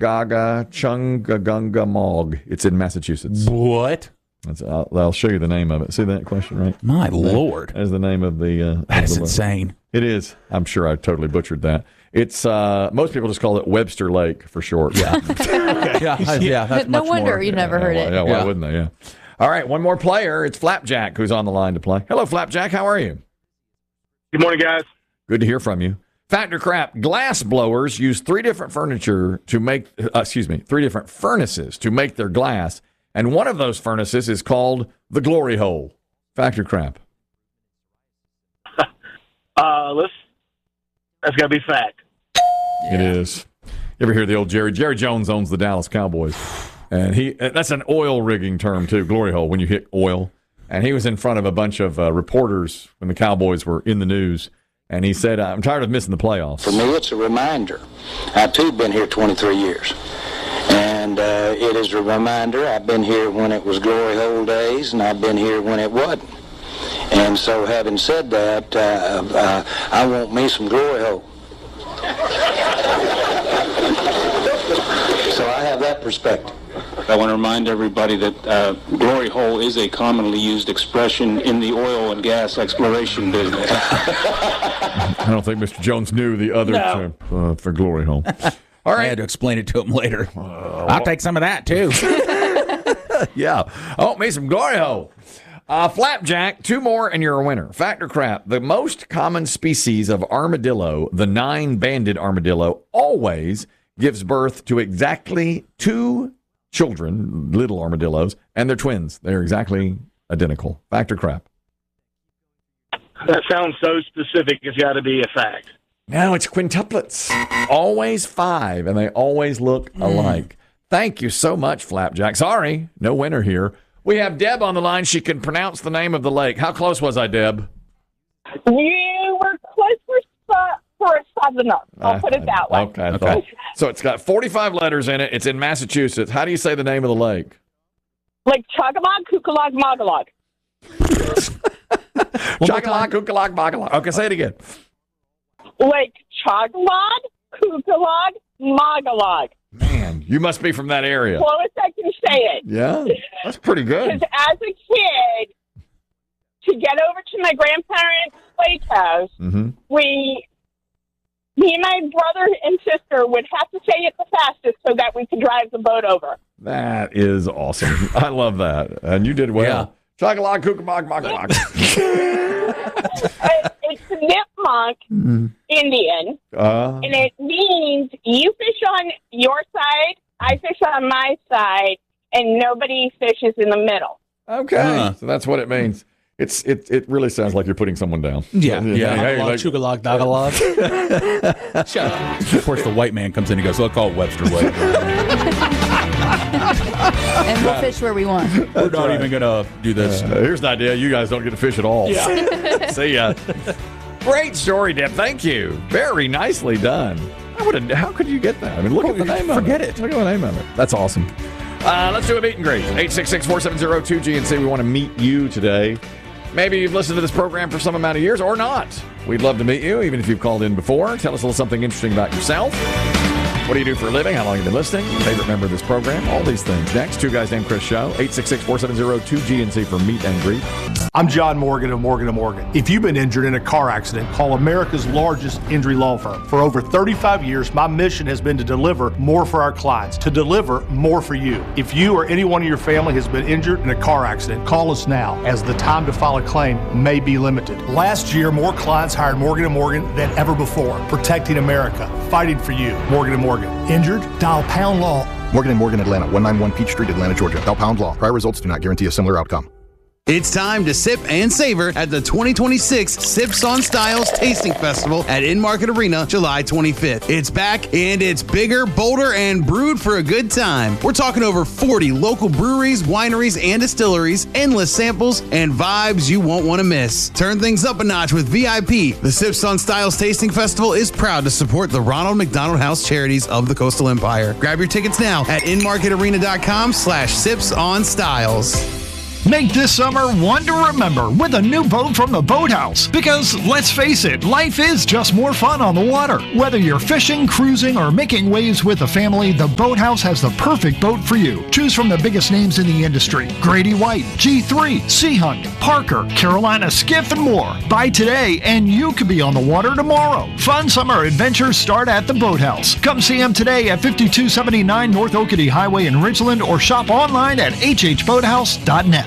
Chungagungamog. It's in Massachusetts. What? I'll show you the name of it. See that question, right? My Lord. That's the name of the... that is insane. It is. I'm sure I totally butchered that. It's most people just call it Webster Lake for short. Yeah. That's no much wonder more. you never heard it. Yeah, why wouldn't they? Yeah. All right, one more player. It's Flapjack who's on the line to play. Hello, Flapjack. How are you? Good morning, guys. Good to hear from you. Fact or crap? Glass blowers use three different furnices to make their glass, and one of those furnaces is called the glory hole. Fact or crap? That's got to be fact. Yeah. It is. You ever hear the old Jerry? Jerry Jones owns the Dallas Cowboys, and that's an oil rigging term too. Glory hole when you hit oil. And he was in front of a bunch of reporters when the Cowboys were in the news, and he said, "I'm tired of missing the playoffs." For me, it's a reminder. I too been here 23 years, and it is a reminder. I've been here when it was glory hole days, and I've been here when it wasn't. And so, having said that, I want me some glory hole. So I have that perspective. I want to remind everybody that glory hole is a commonly used expression in the oil and gas exploration business. I don't think Mr. Jones knew the other term for glory hole. All right. I had to explain it to him later. I'll take some of that, too. Yeah. Oh, me some glory hole. Flapjack, two more and you're a winner. Fact or crap? The most common species of armadillo, the 9-banded armadillo, always gives birth to exactly 2 children, little armadillos, and they're twins. They're exactly identical. Fact or crap? That sounds so specific, it's got to be a fact. No, it's quintuplets. Always 5, and they always look alike. Thank you so much, Flapjack. Sorry, no winner here. We have Deb on the line. She can pronounce the name of the lake. How close was I, Deb? You were close for a 7 up. I'll put it that way. Okay. So it's got 45 letters in it. It's in Massachusetts. How do you say the name of the lake? Like Chuggalog, Kukalog, Mogalog. Chuggalog, Kukalog, Mogalog. Okay, say it again. Like Chuggalog, Kukalog, Mogalog. Man, you must be from that area. Closest I can say it. Yeah, that's pretty good. Because as a kid, to get over to my grandparents' lake house, me and my brother and sister would have to say it the fastest so that we could drive the boat over. That is awesome. I love that. And you did well. Yeah. Chuggalog, Kukalog, Mogalog. It's Nipmuc Indian, and it means you fish on your side, I fish on my side, and nobody fishes in the middle. Okay, so that's what it means. It really sounds like you're putting someone down. Yeah. Chugalog, Dogalog. Shut up. Of course, the white man comes in and goes, "I'll call it Webster Lake." And we'll fish where we want. We're not even going to do this. Here's the idea. You guys don't get to fish at all. Yeah. See ya. Great story, Deb. Thank you. Very nicely done. How could you get that? I mean, look at the name of it. Forget it. Look at the name of it. That's awesome. Let's do a meet and greet. 866-470-2GNC. We want to meet you today. Maybe you've listened to this program for some amount of years or not. We'd love to meet you, even if you've called in before. Tell us a little something interesting about yourself. What do you do for a living? How long have you been listening? Favorite member of this program? All these things. Next, Two Guys Named Chris Show. 866-470-2GNC for meet and greet. I'm John Morgan of Morgan & Morgan. If you've been injured in a car accident, call America's largest injury law firm. For over 35 years, my mission has been to deliver more for our clients, to deliver more for you. If you or anyone in your family has been injured in a car accident, call us now, as the time to file a claim may be limited. Last year, more clients hired Morgan & Morgan than ever before, protecting America, fighting for you. Morgan & Morgan. Injured? Dial pound law. Morgan & Morgan, Atlanta, 191 Peach Street, Atlanta, Georgia. Dial pound law. Prior results do not guarantee a similar outcome. It's time to sip and savor at the 2026 Sips on Styles Tasting Festival at In-Market Arena, July 25th. It's back, and it's bigger, bolder, and brewed for a good time. We're talking over 40 local breweries, wineries, and distilleries, endless samples, and vibes you won't want to miss. Turn things up a notch with VIP. The Sips on Styles Tasting Festival is proud to support the Ronald McDonald House Charities of the Coastal Empire. Grab your tickets now at inmarketarena.com/sipsonstyles. Make this summer one to remember with a new boat from the Boathouse. Because, let's face it, life is just more fun on the water. Whether you're fishing, cruising, or making waves with a family, the Boathouse has the perfect boat for you. Choose from the biggest names in the industry: Grady White, G3, Sea Hunt, Parker, Carolina Skiff, and more. Buy today and you could be on the water tomorrow. Fun summer adventures start at the Boathouse. Come see them today at 5279 North Oakity Highway in Ridgeland or shop online at hhboathouse.net.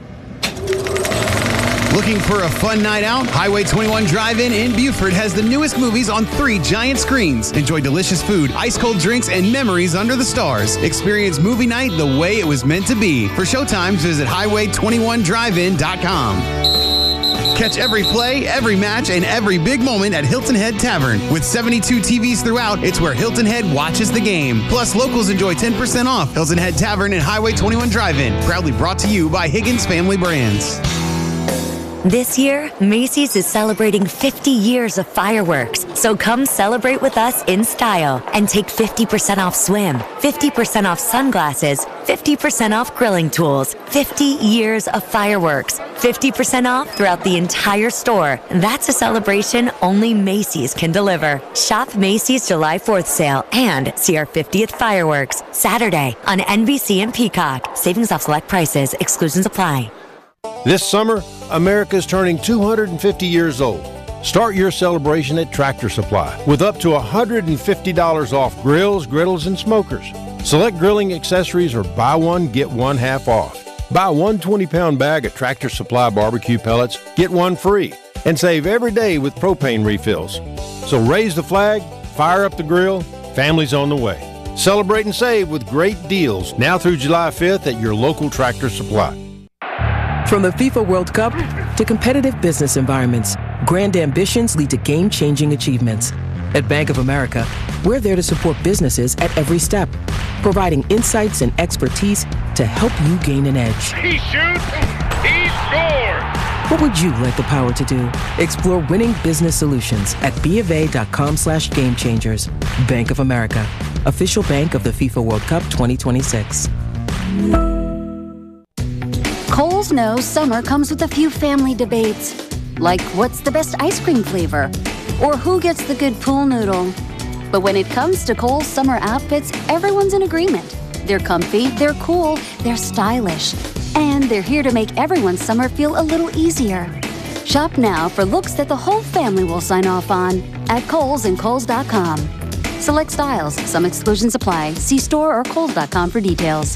Looking for a fun night out? Highway 21 Drive-In in Buford has the newest movies on 3 giant screens. Enjoy delicious food, ice-cold drinks, and memories under the stars. Experience movie night the way it was meant to be. For showtimes, visit highway21drivein.com. Catch every play, every match, and every big moment at Hilton Head Tavern. With 72 TVs throughout, it's where Hilton Head watches the game. Plus, locals enjoy 10% off. Hilton Head Tavern and Highway 21 Drive-In. Proudly brought to you by Higgins Family Brands. This year, Macy's is celebrating 50 years of fireworks. So come celebrate with us in style and take 50% off swim, 50% off sunglasses, 50% off grilling tools, 50 years of fireworks, 50% off throughout the entire store. That's a celebration only Macy's can deliver. Shop Macy's July 4th sale and see our 50th fireworks Saturday on NBC and Peacock. Savings off select prices. Exclusions apply. This summer, America's turning 250 years old. Start your celebration at Tractor Supply with up to $150 off grills, griddles, and smokers. Select grilling accessories are buy one, get one half off. Buy one 20-pound bag of Tractor Supply barbecue pellets, get one free, and save every day with propane refills. So raise the flag, fire up the grill, family's on the way. Celebrate and save with great deals now through July 5th at your local Tractor Supply. From the FIFA World Cup to competitive business environments, grand ambitions lead to game-changing achievements. At Bank of America, we're there to support businesses at every step, providing insights and expertise to help you gain an edge. He shoots, he scores! What would you like the power to do? Explore winning business solutions at BofA.com/gamechangers. Bank of America, official bank of the FIFA World Cup 2026. Kohl's knows summer comes with a few family debates, like what's the best ice cream flavor, or who gets the good pool noodle. But when it comes to Kohl's summer outfits, everyone's in agreement. They're comfy, they're cool, they're stylish, and they're here to make everyone's summer feel a little easier. Shop now for looks that the whole family will sign off on at Kohl's and Kohl's.com. Select styles, some exclusions apply. See store or Kohl's.com for details.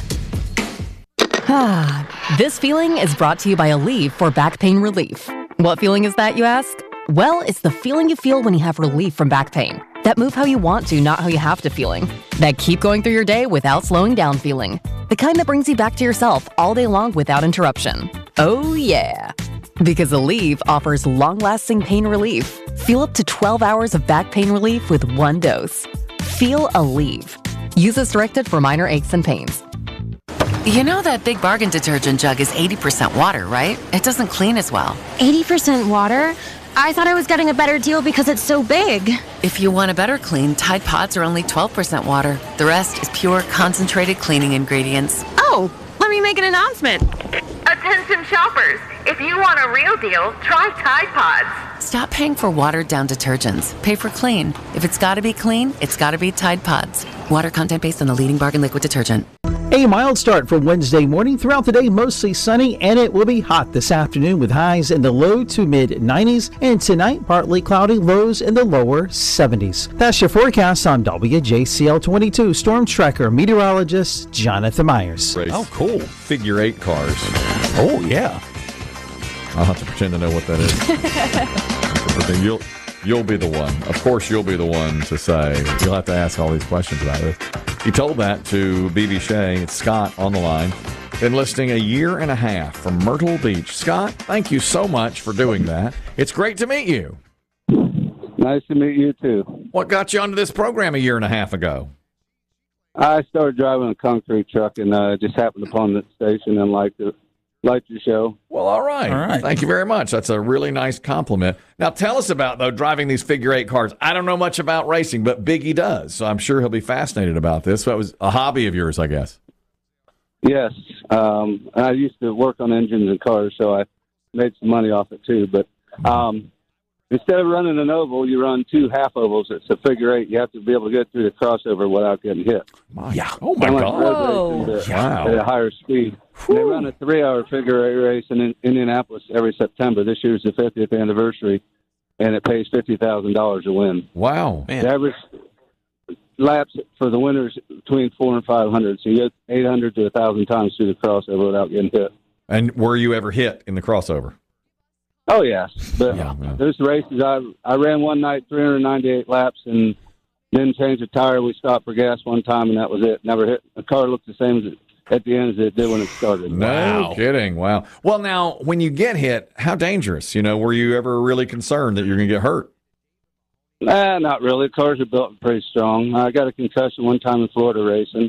This feeling is brought to you by Aleve for back pain relief. What feeling is that, you ask? Well, it's the feeling you feel when you have relief from back pain. That move how you want to, not how you have to feeling. That keep going through your day without slowing down feeling. The kind that brings you back to yourself all day long without interruption. Oh yeah. Because Aleve offers long-lasting pain relief. Feel up to 12 hours of back pain relief with one dose. Feel Aleve. Use as directed for minor aches and pains. You know that Big Bargain detergent jug is 80% water, right? It doesn't clean as well. 80% water? I thought I was getting a better deal because it's so big. If you want a better clean, Tide Pods are only 12% water. The rest is pure, concentrated cleaning ingredients. Oh, let me make an announcement. Attention shoppers, if you want a real deal, try Tide Pods. Stop paying for watered-down detergents. Pay for clean. If it's got to be clean, it's got to be Tide Pods. Water content based on the leading bargain liquid detergent. A mild start for Wednesday morning. Throughout the day, mostly sunny, and it will be hot this afternoon with highs in the low to mid 90s. And tonight, partly cloudy, lows in the lower 70s. That's your forecast on WJCL 22 Storm Tracker meteorologist Jonathan Myers. Oh, cool. Figure 8 cars. Oh, yeah. I'll have to pretend to know what that is. You'll be the one. Of course, you'll be the one to say. You'll have to ask all these questions about it. He told that to BB Shea. It's Scott on the line. Enlisting a year and a half from Myrtle Beach. Scott, thank you so much for doing that. It's great to meet you. Nice to meet you, too. What got you onto this program a year and a half ago? I started driving a concrete truck and just happened upon the station and liked your show. Well, all right. Thank you very much. That's a really nice compliment. Now, tell us about, though, driving these figure 8 cars. I don't know much about racing, but Biggie does, so I'm sure he'll be fascinated about this. So that was a hobby of yours, I guess. Yes. I used to work on engines and cars, so I made some money off it too. But instead of running an oval, you run 2 half ovals. It's a figure 8. You have to be able to get through the crossover without getting hit. Oh, my God. At a higher speed. They run a 3-hour figure 8 race in Indianapolis every September. This year's the 50th anniversary, and it pays $50,000 to win. Wow. The average laps for the winners between 400 and 500. So you get 800 to 1,000 times through the crossover without getting hit. And were you ever hit in the crossover? Oh, yes. But there's races. I ran one night 398 laps and didn't change the tire. We stopped for gas one time, and that was it. Never hit. The car looked the same at the end as it did when it started. No kidding. Wow. Well, now, when you get hit, how dangerous? Were you ever really concerned that you're going to get hurt? Not really. Cars are built pretty strong. I got a concussion one time in Florida racing.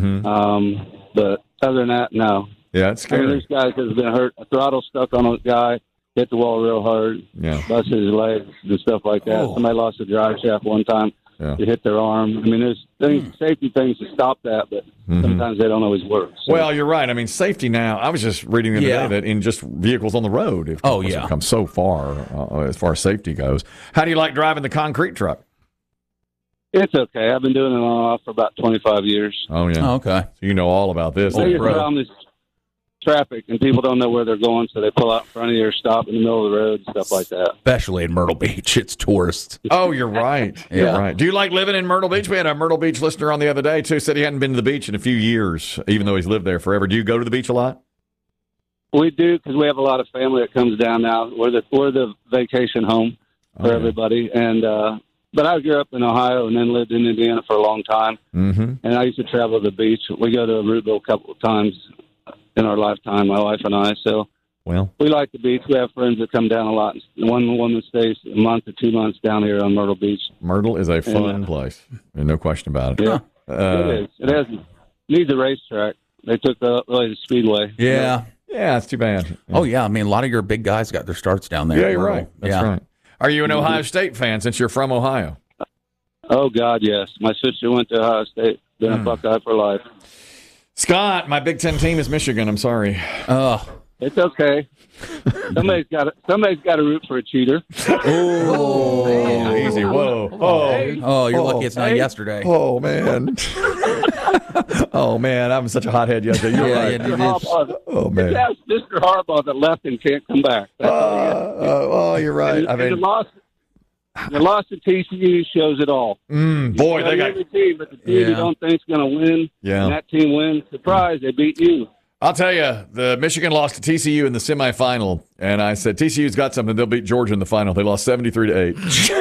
But other than that, no. Yeah, it's scary. There's guys that have been hurt. A throttle stuck on a guy, hit the wall real hard, busted his legs and stuff like that. Somebody lost a drive shaft one time. They hit their arm. I mean, there's safety things to stop that, but sometimes they don't always work. So. Well, you're right. I mean, safety now, I was just reading the other day that in just vehicles on the road, it's come so far as far as safety goes. How do you like driving the concrete truck? It's okay. I've been doing it on and off for about 25 years. Oh, yeah. Oh, okay. So you know all about this. The biggest problem is traffic, and people don't know where they're going, so they pull out in front of you or stop in the middle of the road, stuff like that. Especially in Myrtle Beach. It's tourists. Oh, you're right. You're Yeah. right. Do you like living in Myrtle Beach? We had a Myrtle Beach listener on the other day, too, said he hadn't been to the beach in a few years, even though he's lived there forever. Do you go to the beach a lot? We do, because we have a lot of family that comes down now. We're the vacation home for everybody. And but I grew up in Ohio and then lived in Indiana for a long time. And I used to travel to the beach. We go to Rubeville a couple of times in our lifetime, my wife and I. So we like the beach. We have friends that come down a lot. One woman stays a month or 2 months down here on Myrtle Beach. Myrtle is a fun place. There's no question about it. Yeah, it is. It needs a racetrack. They took the Speedway. Yeah. Yeah, it's too bad. Oh, yeah. I mean, a lot of your big guys got their starts down there. Yeah, you're right. That's right. Are you an Ohio State fan since you're from Ohio? Oh, God, yes. My sister went to Ohio State. Been a Buckeye for life. Scott, my Big Ten team is Michigan. I'm sorry. It's okay. Somebody's got to root for a cheater. Oh, easy. Whoa. Oh, you're lucky it's not yesterday. Oh, man. Oh, man. I'm such a hothead yesterday. You're right. Oh, man. That's Mr. Harbaugh that left and can't come back. Oh, you're right. The loss to TCU shows it all. Boy, they got every team, but the team you don't think's going to win. Yeah. And that team wins. Surprise, they beat you. I'll tell you, the Michigan lost to TCU in the semifinal, and I said TCU's got something. They'll beat Georgia in the final. They lost 73-8.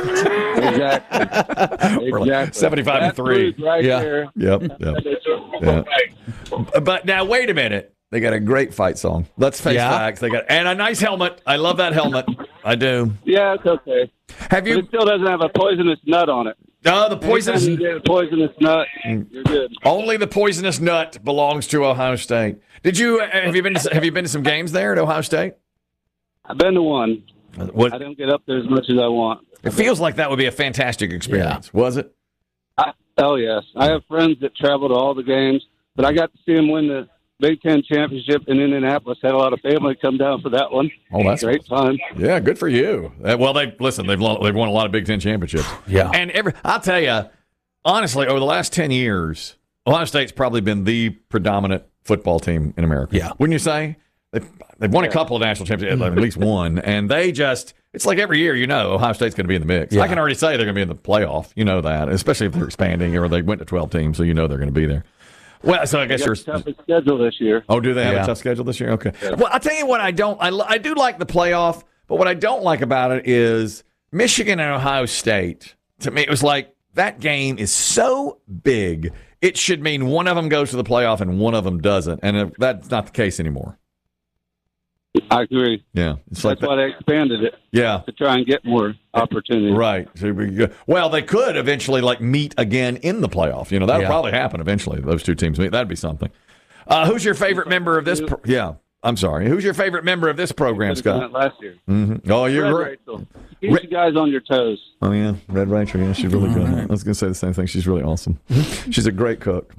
Exactly. 75-3. Right there. Yep. But now, wait a minute. They got a great fight song. Let's face facts. And a nice helmet. I love that helmet. I do. Yeah, it's okay. Have you? But it still doesn't have a poisonous nut on it. No, the poisonous. Anytime you get a poisonous nut, you're good. Only the poisonous nut belongs to Ohio State. Have you been to some games there at Ohio State? I've been to one. What? I don't get up there as much as I want. It feels like that would be a fantastic experience. Was it? Oh yes, I have friends that travel to all the games, but I got to see them win the Big Ten championship in Indianapolis. Had a lot of family come down for that one. Oh, that's great fun. Yeah, good for you. Well, they've won a lot of Big Ten championships. Yeah, and I'll tell you, honestly, over the last 10 years, Ohio State's probably been the predominant football team in America. Yeah, wouldn't you say? They've won a couple of national championships, at least one, and they just. It's like every year, Ohio State's going to be in the mix. Yeah. I can already say they're going to be in the playoff. You know that, especially if they're expanding or they went to 12 teams, so they're going to be there. Well, so I guess you're toughest schedule this year. Oh, do they have a tough schedule this year? Okay. Yeah. Well, I'll tell you what I don't. I do like the playoff, but what I don't like about it is Michigan and Ohio State. To me, it was like that game is so big. It should mean one of them goes to the playoff and one of them doesn't, and that's not the case anymore. I agree. Yeah, that's why they expanded it. Yeah, to try and get more opportunity. Right. Well, they could eventually meet again in the playoff. That'll probably happen eventually. Those two teams meet. That'd be something. Who's your favorite member of this? I'm sorry. Who's your favorite member of this program, Scott? Last year. Mm-hmm. Oh, you're Red Rachel. Keeps you guys on your toes. Oh, yeah. Red Rachel. Yeah, she's really good. I was going to say the same thing. She's really awesome. She's a great cook.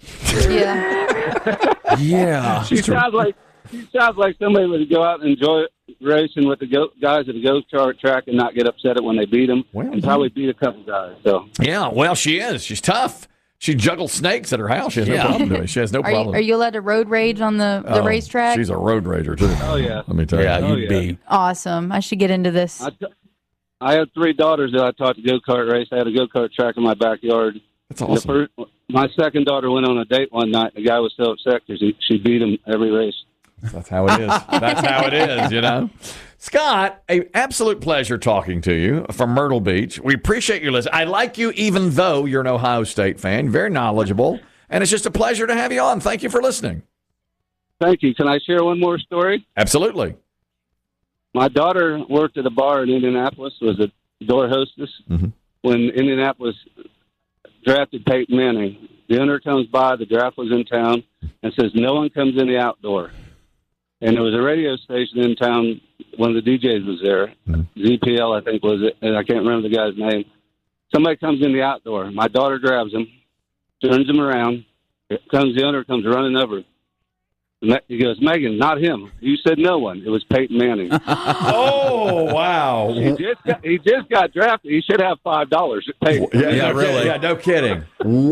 Yeah. Yeah. She sounds like somebody would go out and enjoy racing with the guys at the go-kart track and not get upset at when they beat them, and probably beat a couple guys. So yeah, well, she is. She's tough. She juggles snakes at her house. She has no problem doing it. She has no problem. Are you allowed to road rage on the racetrack? She's a road rager, too. Oh, yeah. Let me tell you. Yeah, you'd be. Awesome. I should get into this. I have 3 daughters that I taught to go-kart race. I had a go-kart track in my backyard. That's awesome. My second daughter went on a date one night. The guy was so upset because she beat him every race. That's how it is. That's how it is, you know. Scott, an absolute pleasure talking to you from Myrtle Beach. We appreciate your listen. I like you even though you're an Ohio State fan. Very knowledgeable. And it's just a pleasure to have you on. Thank you for listening. Thank you. Can I share one more story? Absolutely. My daughter worked at a bar in Indianapolis, was a door hostess. Mm-hmm. When Indianapolis drafted Peyton Manning, the owner comes by, the draft was in town, and says, no one comes in the outdoor. And there was a radio station in town. One of the DJs was there. ZPL, I think, was it. And I can't remember the guy's name. Somebody comes in the outdoor. My daughter grabs him, turns him around. The owner comes running over. He goes, Megan, not him. You said no one. It was Peyton Manning. Oh, wow. He just got drafted. He should have $5 paid. Yeah, really. Yeah, no kidding.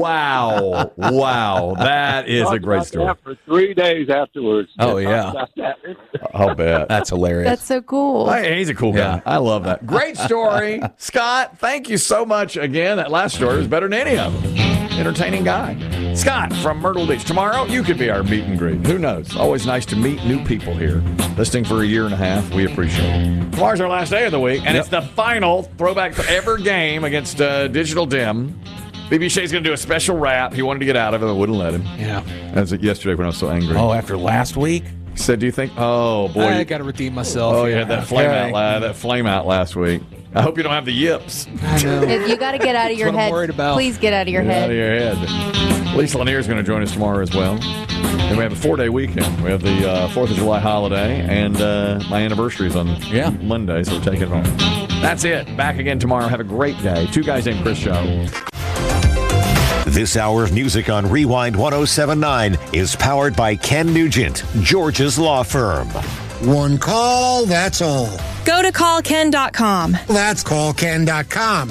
Wow. Wow. That is a great story. For 3 days afterwards. Oh, yeah. I'll bet. That's hilarious. That's so cool. Hey, he's a cool guy. I love that. Great story. Scott, thank you so much again. That last story was better than any of them. Entertaining guy. Scott from Myrtle Beach. Tomorrow, you could be our meet and greet. Who knows? Always nice to meet new people here. Listening for a year and a half. We appreciate it. Tomorrow's our last day of the week, and it's the final throwback ever game against Digital Dim. BB Shea's going to do a special rap. He wanted to get out of it, but wouldn't let him. Yeah. As yesterday when I was so angry. Oh, after last week? He said, do you think, oh, boy. I got to redeem myself. Oh, you had that flame out last week. I hope you don't have the yips. I know. You got to get out of your That's what I'm head. worried about. Please get out of your head. Out of your head. Lisa Lanier is going to join us tomorrow as well. And we have a 4-day weekend. We have the 4th of July holiday, and my anniversary is on Monday, so we're taking it home. That's it. Back again tomorrow. Have a great day. Two Guys Named Chris show. This hour of music on Rewind 107.9 is powered by Ken Nugent, George's law firm. One call, that's all. Go to callken.com. That's callken.com.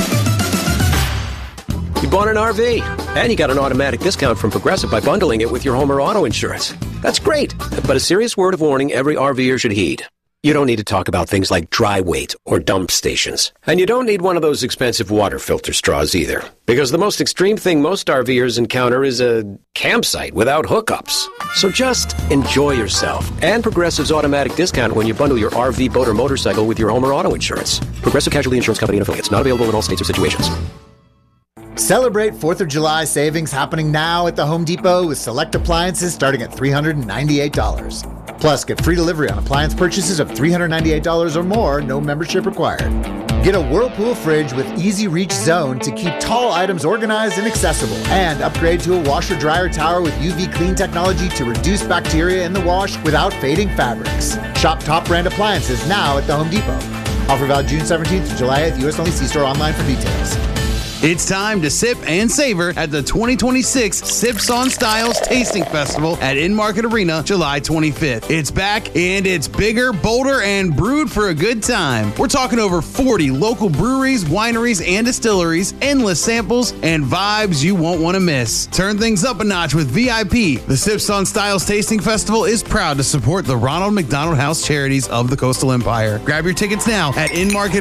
You bought an RV, and you got an automatic discount from Progressive by bundling it with your home or auto insurance. That's great, but a serious word of warning every RVer should heed. You don't need to talk about things like dry weight or dump stations. And you don't need one of those expensive water filter straws either. Because the most extreme thing most RVers encounter is a campsite without hookups. So just enjoy yourself. And Progressive's automatic discount when you bundle your RV, boat, or motorcycle with your home or auto insurance. Progressive Casualty Insurance Company and Affiliates. Not available in all states or situations. Celebrate 4th of July savings happening now at the Home Depot with select appliances starting at $398. Plus, get free delivery on appliance purchases of $398 or more, no membership required. Get a Whirlpool fridge with Easy Reach Zone to keep tall items organized and accessible. And upgrade to a washer-dryer tower with UV clean technology to reduce bacteria in the wash without fading fabrics. Shop top brand appliances now at the Home Depot. Offer valid June 17th to July 8th, U.S. only. See store online for details. It's time to sip and savor at the 2026 Sips on Styles Tasting Festival at In-Market Arena, July 25th. It's back, and it's bigger, bolder, and brewed for a good time. We're talking over 40 local breweries, wineries, and distilleries, endless samples, and vibes you won't want to miss. Turn things up a notch with VIP. The Sips on Styles Tasting Festival is proud to support the Ronald McDonald House Charities of the Coastal Empire. Grab your tickets now at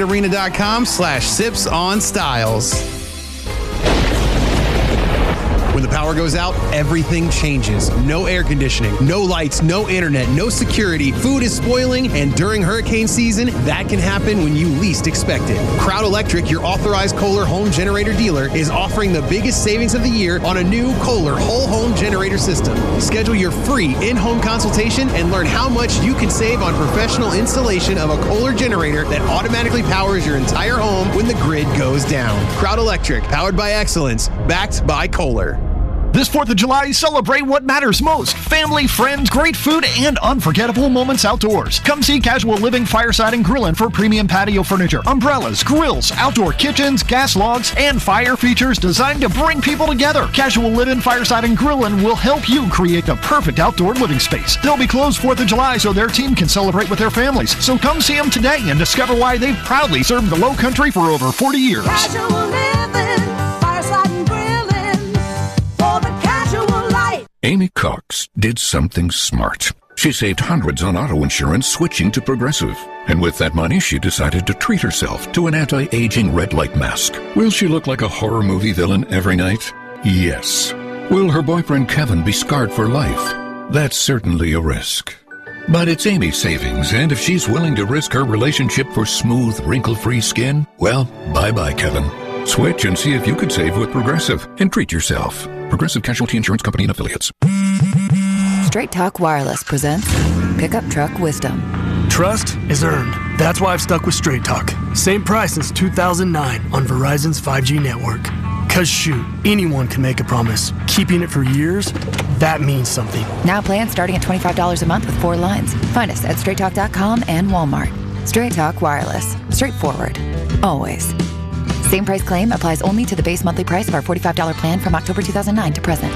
inmarketarena.com/sipsonstyles. When the power goes out, everything changes. No air conditioning, no lights, no internet, no security. Food is spoiling, and during hurricane season, that can happen when you least expect it. Crowd Electric, your authorized Kohler home generator dealer, is offering the biggest savings of the year on a new Kohler whole home generator system. Schedule your free in-home consultation and learn how much you can save on professional installation of a Kohler generator that automatically powers your entire home when the grid goes down. Crowd Electric, powered by excellence, backed by Kohler. This 4th of July, celebrate what matters most. Family, friends, great food, and unforgettable moments outdoors. Come see Casual Living Fireside and Grillin' for premium patio furniture, umbrellas, grills, outdoor kitchens, gas logs, and fire features designed to bring people together. Casual Living Fireside and Grillin' will help you create the perfect outdoor living space. They'll be closed 4th of July so their team can celebrate with their families. So come see them today and discover why they've proudly served the Low Country for over 40 years. Casual Living, Fireside and Grillin', for the casual life. Amy Cox did something smart. She saved hundreds on auto insurance switching to Progressive. And with that money, she decided to treat herself to an anti-aging red light mask. Will she look like a horror movie villain every night? Yes. Will her boyfriend Kevin be scarred for life? That's certainly a risk. But it's Amy's savings, and if she's willing to risk her relationship for smooth, wrinkle-free skin, well, bye-bye, Kevin. Switch and see if you could save with Progressive and treat yourself. Progressive Casualty Insurance Company and Affiliates. Straight Talk Wireless presents Pickup Truck Wisdom. Trust is earned. That's why I've stuck with Straight Talk. Same price since 2009 on Verizon's 5G network. Cause shoot, anyone can make a promise. Keeping it for years, that means something. Now plans starting at $25 a month with 4 lines. Find us at straighttalk.com and Walmart. Straight Talk Wireless. Straightforward. Always. Same price claim applies only to the base monthly price of our $45 plan from October 2009 to present.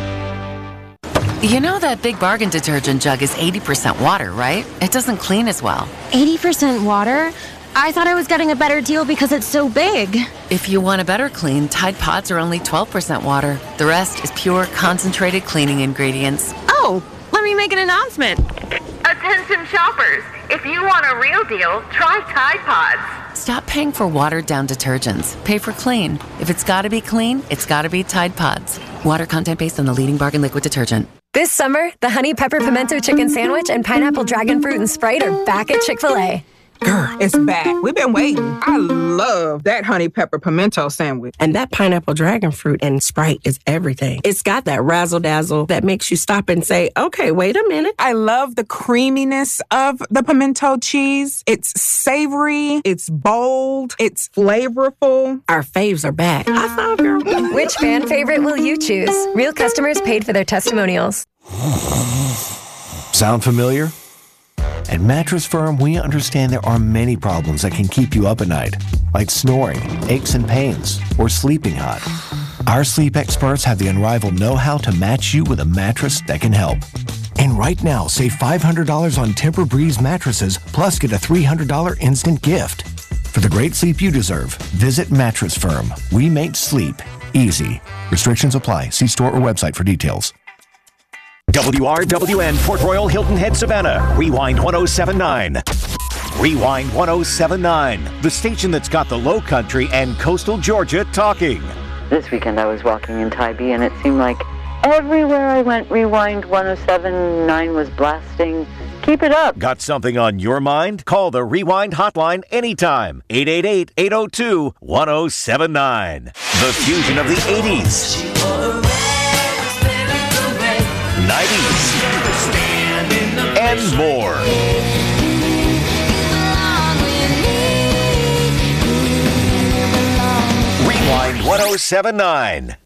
You know that Big Bargain detergent jug is 80% water, right? It doesn't clean as well. 80% water? I thought I was getting a better deal because it's so big. If you want a better clean, Tide Pods are only 12% water. The rest is pure, concentrated cleaning ingredients. Oh, let me make an announcement. Attention shoppers, if you want a real deal, try Tide Pods. Stop paying for watered-down detergents. Pay for clean. If it's gotta be clean, it's gotta be Tide Pods. Water content based on the leading bargain liquid detergent. This summer, the Honey Pepper Pimento Chicken Sandwich and Pineapple Dragon Fruit and Sprite are back at Chick-fil-A. Girl, it's back. We've been waiting. I love that honey pepper pimento sandwich. And that pineapple dragon fruit and Sprite is everything. It's got that razzle-dazzle that makes you stop and say, okay, wait a minute. I love the creaminess of the pimento cheese. It's savory. It's bold. It's flavorful. Our faves are back. I thought, girl. Which fan favorite will you choose? Real customers paid for their testimonials. Sound familiar? At Mattress Firm, we understand there are many problems that can keep you up at night, like snoring, aches and pains, or sleeping hot. Our sleep experts have the unrivaled know-how to match you with a mattress that can help. And right now, save $500 on Tempur-Breeze mattresses, plus get a $300 instant gift. For the great sleep you deserve, visit Mattress Firm. We make sleep easy. Restrictions apply. See store or website for details. WRWN Port Royal Hilton Head Savannah, Rewind 1079. Rewind 1079, the station that's got the Low Country and coastal Georgia talking. This weekend I was walking in Tybee and it seemed like everywhere I went, Rewind 1079 was blasting. Keep it up. Got something on your mind? Call the Rewind hotline anytime. 888-802-1079. The fusion of the 80s. 90s and more. Rewind 1079.